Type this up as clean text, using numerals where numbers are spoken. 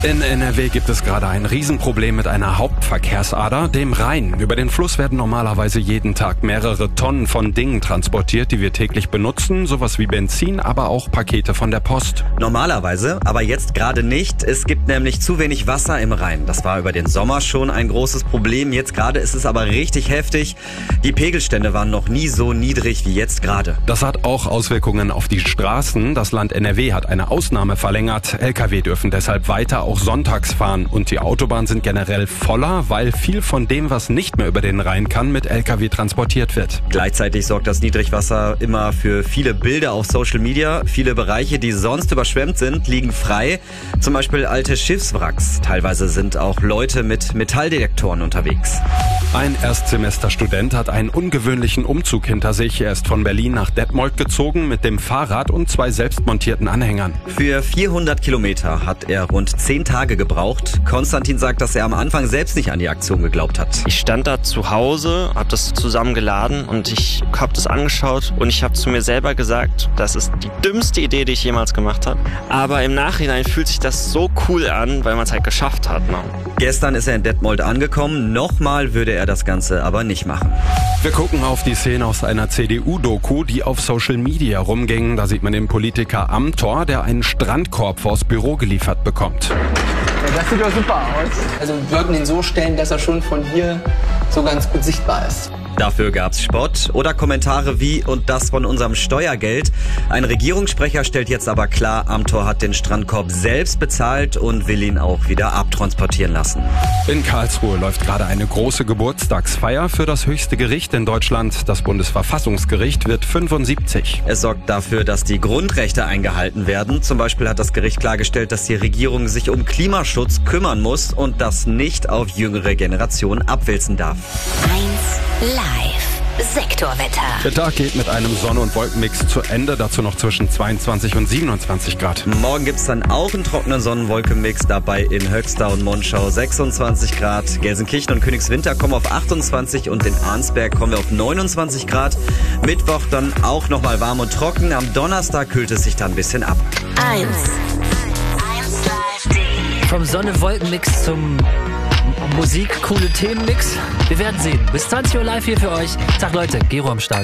In NRW gibt es gerade ein Riesenproblem mit einer Hauptverkehrsader, dem Rhein. Über den Fluss werden normalerweise jeden Tag mehrere Tonnen von Dingen transportiert, die wir täglich benutzen, sowas wie Benzin, aber auch Pakete von der Post. Normalerweise, aber jetzt gerade nicht. Es gibt nämlich zu wenig Wasser im Rhein. Das war über den Sommer schon ein großes Problem. Jetzt gerade ist es aber richtig heftig. Die Pegelstände waren noch nie so niedrig wie jetzt gerade. Das hat auch Auswirkungen auf die Straßen. Das Land NRW hat eine Ausnahme verlängert. Lkw dürfen deshalb weiter auch sonntags fahren. Und die Autobahnen sind generell voller, weil viel von dem, was nicht mehr über den Rhein kann, mit Lkw transportiert wird. Gleichzeitig sorgt das Niedrigwasser immer für viele Bilder auf Social Media. Viele Bereiche, die sonst überschwemmt sind, liegen frei. Zum Beispiel alte Schiffswracks. Teilweise sind auch Leute mit Metalldetektoren unterwegs. Ein Erstsemesterstudent hat einen ungewöhnlichen Umzug hinter sich. Er ist von Berlin nach Detmold gezogen mit dem Fahrrad und 2 selbstmontierten Anhängern. Für 400 Kilometer hat er rund 10 Tage gebraucht. Konstantin sagt, dass er am Anfang selbst nicht an die Aktion geglaubt hat. Ich stand da zu Hause, habe das zusammengeladen und ich habe das angeschaut und ich habe zu mir selber gesagt, das ist die dümmste Idee, die ich jemals gemacht habe. Aber im Nachhinein fühlt sich das so cool an, weil man es halt geschafft hat. Ne? Gestern ist er in Detmold angekommen. Nochmal würde er das Ganze aber nicht machen. Wir gucken auf die Szene aus einer CDU-Doku, die auf Social Media rumging. Da sieht man den Politiker Amthor, der einen Strandkorb vors Büro geliefert bekommt. Ja, das sieht doch super aus. Also wir wollten ihn so stellen, dass er schon von hier so ganz gut sichtbar ist. Dafür gab's Spott oder Kommentare wie „und das von unserem Steuergeld". Ein Regierungssprecher stellt jetzt aber klar, Amthor hat den Strandkorb selbst bezahlt und will ihn auch wieder abtransportieren lassen. In Karlsruhe läuft gerade eine große Geburtstagsfeier für das höchste Gericht in Deutschland. Das Bundesverfassungsgericht wird 75. Es sorgt dafür, dass die Grundrechte eingehalten werden. Zum Beispiel hat das Gericht klargestellt, dass die Regierung sich um Klimaschutz kümmern muss und das nicht auf jüngere Generationen abwälzen darf. 1 Live Sektorwetter. Der Tag geht mit einem Sonne- und Wolkenmix zu Ende, dazu noch zwischen 22 und 27 Grad. Morgen gibt's dann auch einen trockenen Sonnenwolkenmix, dabei in Höxter und Monschau 26 Grad. Gelsenkirchen und Königswinter kommen auf 28 und in Arnsberg kommen wir auf 29 Grad. Mittwoch dann auch nochmal warm und trocken. Am Donnerstag kühlt es sich dann ein bisschen ab. 1 Live. Vom Sonne-Wolken-Mix zum Musik-coole Themen-Mix. Wir werden sehen. Bis 20 Uhr live hier für euch. Tag Leute, Gero am Start.